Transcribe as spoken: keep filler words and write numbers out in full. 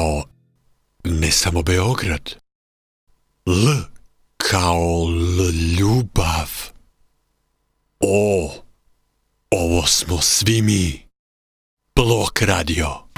kao ne samo Beograd. L kao l ljubav. O, ovo smo svi mi. Blok Radio.